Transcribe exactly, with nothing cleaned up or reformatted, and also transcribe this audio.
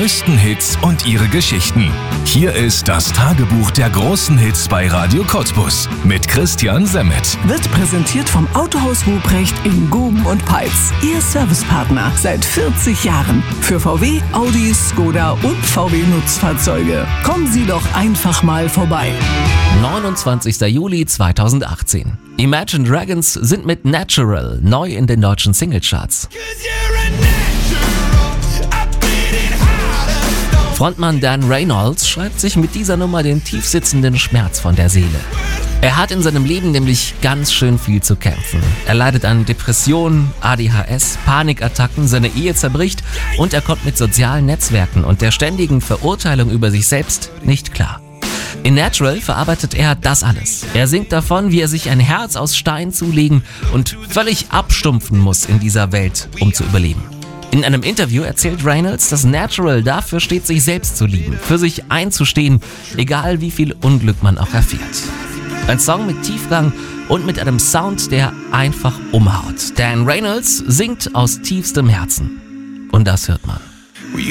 größten Hits und ihre Geschichten. Hier ist das Tagebuch der großen Hits bei Radio Cottbus mit Christian Semmet. Wird präsentiert vom Autohaus Ruprecht in Guben und Peitz. Ihr Servicepartner seit vierzig Jahren. Für V W, Audi, Skoda und V W-Nutzfahrzeuge. Kommen Sie doch einfach mal vorbei. neunundzwanzigster Juli zweitausendachtzehn. Imagine Dragons sind mit Natural neu in den deutschen Singlecharts. Frontmann Dan Reynolds schreibt sich mit dieser Nummer den tiefsitzenden Schmerz von der Seele. Er hat in seinem Leben nämlich ganz schön viel zu kämpfen. Er leidet an Depressionen, A D H S, Panikattacken, seine Ehe zerbricht und er kommt mit sozialen Netzwerken und der ständigen Verurteilung über sich selbst nicht klar. In Natural verarbeitet er das alles. Er singt davon, wie er sich ein Herz aus Stein zulegen und völlig abstumpfen muss in dieser Welt, um zu überleben. In einem Interview erzählt Reynolds, dass Natural dafür steht, sich selbst zu lieben, für sich einzustehen, egal wie viel Unglück man auch erfährt. Ein Song mit Tiefgang und mit einem Sound, der einfach umhaut. Dan Reynolds singt aus tiefstem Herzen. Und das hört man.